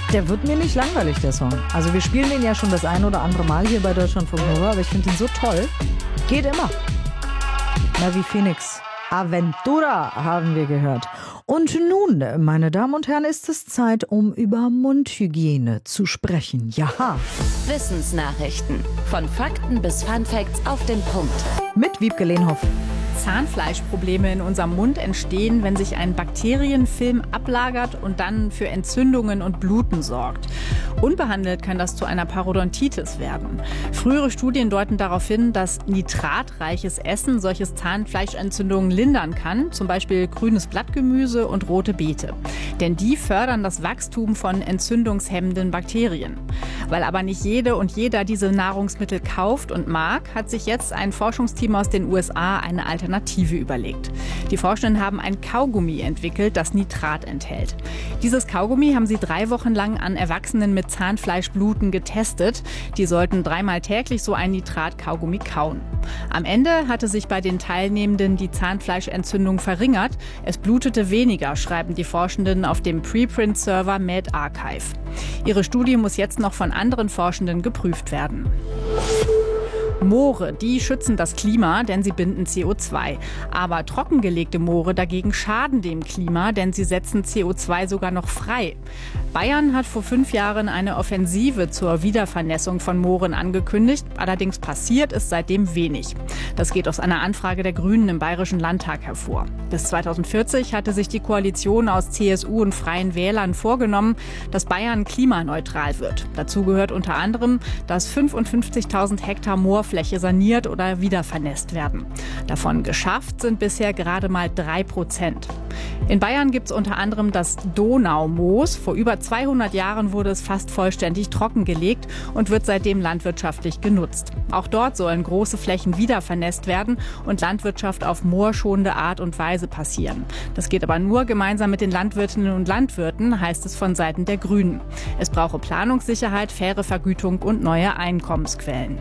Der wird mir nicht langweilig, der Song. Also wir spielen den ja schon das ein oder andere Mal hier bei Deutschlandfunk Nova, aber ich finde ihn so toll. Geht immer. Na wie Phoenix. Aventura haben wir gehört. Und nun, meine Damen und Herren, ist es Zeit, um über Mundhygiene zu sprechen. Ja. Wissensnachrichten. Von Fakten bis Funfacts auf den Punkt. Mit Wiebke Lehnhoff. Zahnfleischprobleme in unserem Mund entstehen, wenn sich ein Bakterienfilm ablagert und dann für Entzündungen und Bluten sorgt. Unbehandelt kann das zu einer Parodontitis werden. Frühere Studien deuten darauf hin, dass nitratreiches Essen solche Zahnfleischentzündungen lindern kann, zum Beispiel grünes Blattgemüse und rote Beete. Denn die fördern das Wachstum von entzündungshemmenden Bakterien. Weil aber nicht jede und jeder diese Nahrungsmittel kauft und mag, hat sich jetzt ein Forschungsteam aus den USA eine Alternative überlegt. Die Forschenden haben ein Kaugummi entwickelt, das Nitrat enthält. Dieses Kaugummi haben sie 3 Wochen lang an Erwachsenen mit Zahnfleischbluten getestet. Die sollten 3-mal täglich so ein Nitrat-Kaugummi kauen. Am Ende hatte sich bei den Teilnehmenden die Zahnfleischentzündung verringert. Es blutete weniger, schreiben die Forschenden auf dem Preprint-Server medRxiv. Ihre Studie muss jetzt noch von anderen Forschenden geprüft werden. Moore, die schützen das Klima, denn sie binden CO2. Aber trockengelegte Moore dagegen schaden dem Klima, denn sie setzen CO2 sogar noch frei. Bayern hat vor 5 Jahren eine Offensive zur Wiedervernässung von Mooren angekündigt. Allerdings passiert ist seitdem wenig. Das geht aus einer Anfrage der Grünen im Bayerischen Landtag hervor. Bis 2040 hatte sich die Koalition aus CSU und Freien Wählern vorgenommen, dass Bayern klimaneutral wird. Dazu gehört unter anderem, dass 55.000 Hektar Moorfläche saniert oder wiedervernässt werden. Davon geschafft sind bisher gerade mal 3%. In Bayern gibt es unter anderem das Donaumoos. Vor über 200 Jahren wurde es fast vollständig trockengelegt und wird seitdem landwirtschaftlich genutzt. Auch dort sollen große Flächen wiedervernässt werden und Landwirtschaft auf moorschonende Art und Weise passieren. Das geht aber nur gemeinsam mit den Landwirtinnen und Landwirten, heißt es von Seiten der Grünen. Es brauche Planungssicherheit, faire Vergütung und neue Einkommensquellen.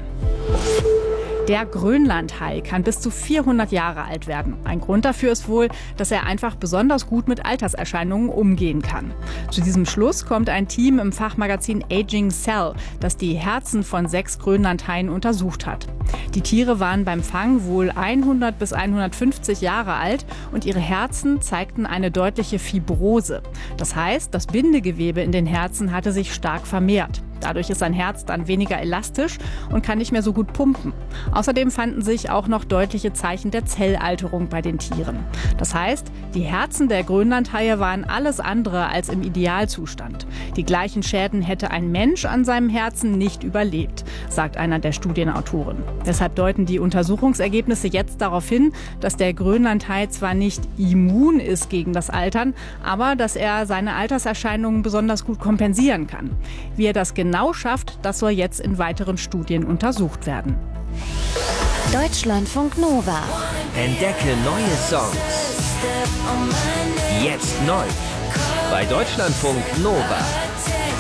Der Grönlandhai kann bis zu 400 Jahre alt werden. Ein Grund dafür ist wohl, dass er einfach besonders gut mit Alterserscheinungen umgehen kann. Zu diesem Schluss kommt ein Team im Fachmagazin Aging Cell, das die Herzen von 6 Grönlandhaien untersucht hat. Die Tiere waren beim Fang wohl 100 bis 150 Jahre alt und ihre Herzen zeigten eine deutliche Fibrose. Das heißt, das Bindegewebe in den Herzen hatte sich stark vermehrt. Dadurch ist sein Herz dann weniger elastisch und kann nicht mehr so gut pumpen. Außerdem fanden sich auch noch deutliche Zeichen der Zellalterung bei den Tieren. Das heißt, die Herzen der Grönlandhaie waren alles andere als im Idealzustand. Die gleichen Schäden hätte ein Mensch an seinem Herzen nicht überlebt, sagt einer der Studienautoren. Deshalb deuten die Untersuchungsergebnisse jetzt darauf hin, dass der Grönlandhai zwar nicht immun ist gegen das Altern, aber dass er seine Alterserscheinungen besonders gut kompensieren kann. Wie er das genau schafft, das soll jetzt in weiteren Studien untersucht werden. Deutschlandfunk Nova. Entdecke neue Songs. Jetzt neu. Bei Deutschlandfunk Nova.